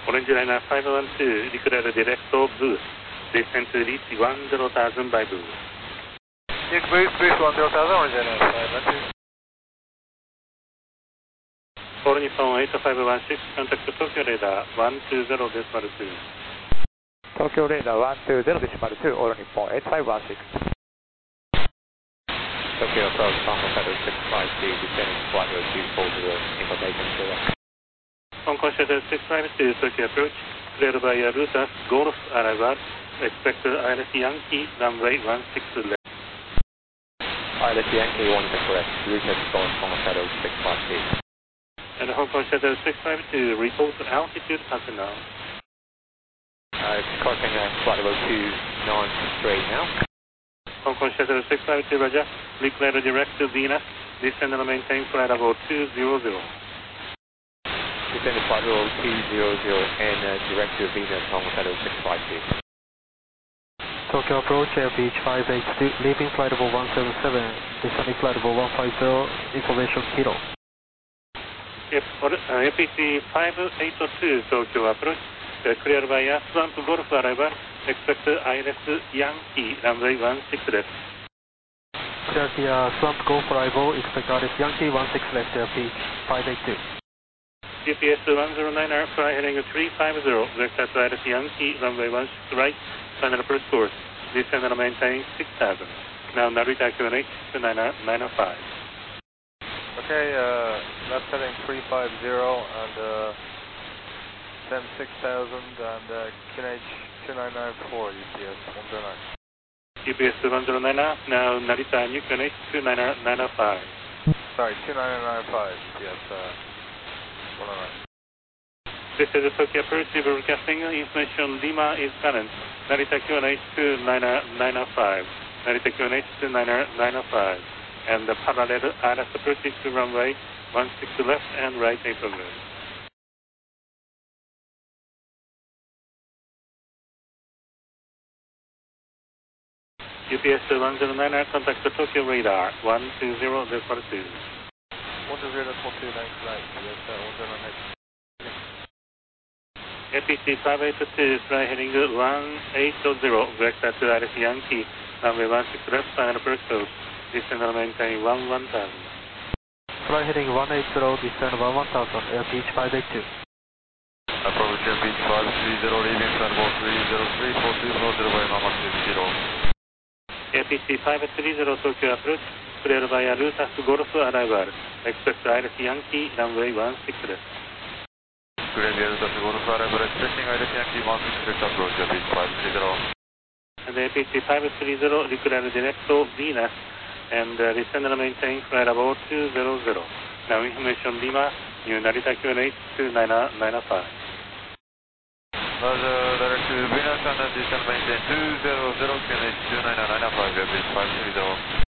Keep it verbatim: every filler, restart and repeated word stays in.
Orange Liner five one two, declare direct boost. Descend to reach one zero thousand by boost. Nick boost, boost one zero thousand, Orange Liner five one two. All Nippon eight five one six, contact Tokyo Radar one two zero decimal two. Tokyo Radar one two zero decimal two, All Nippon eight five one six. Tokyo approach, Hong Kong Shadow six five two, descending flight level two four zero, information correct. Hong Kong Shadow six five two, Tokyo approach, cleared by Rutas, Golf arrival, expect I L S Yankee, runway one six left. I L S Yankee one is correct, Rutas Golf, Hong Kong Shadow six five two. And Hong Kong Shadow six five two, report altitude personnel. Uh, it's crossing uh, flight level two nine three now. Hong Kong Shadow six five two, Roger. Declare direct to Venus. Descend and maintain flight level two zero zero. Descend to flight level two zero zero and uh, direct to Venus, Hong Kong Shadow six five two. Tokyo approach, L P H five eight two, leaving flight level one seven seven, descending flight level one five zero, information kilo. Yep, uh, L P C five eight two, Tokyo approach. Uh, cleared by uh, Swamp Golf arrival. Expect I L S Yankee, runway one six left. Cleared via Swamp Golf arrival, expect I L S Yankee one six left, L P H five eight two. G P S one zero nine, fly heading three five zero, vector to I L S Yankee, runway one six right, final approach course. Descend and maintain six thousand. Now Narita Q N H two nine nine five. Okay, uh, left heading three five zero and uh, then six thousand and uh, Q N H two nine nine four, U P S one zero nine. G P S one zero nine, now Narita New Q N H two nine nine five. Sorry, two nine nine five, U P S uh, one zero nine. This is a Tokyo approach, broadcasting information Lima is current. Narita Q N H two nine nine five. Narita Q N H two nine nine five. And the parallel I L S approaching to runway one six left and right apron road. U P S one zero nine, contact the Tokyo Radar one two zero decimal two. one two zero decimal two, next flight, yes, uh, one zero nine. A P C five eight two, fly heading one eight zero, vector to I L S Yankee, runway one six left, final approach course. Descend and maintain one one thousand. Fly heading one eight zero, descend one one thousand, L P H five eight two. Approach L P H five three zero, leaving flight level three zero three four two four zero by Mama two zero. A P C five three zero, Tokyo approach, cleared by Rutas Golf arrival, expect I L S Yankee, runway one six left. Cleared via Rutas Golf arrival, expecting I L S Yankee one six left approach L P H five three zero. And the A P C five three zero, declare direct to Venus, and uh, descend and maintain flight level two zero zero. Now information Lima, New Narita Q N H two nine nine five. Roger, direct to Venus and descend maintain two zero zero, Q N H two nine nine five, L P H five three zero.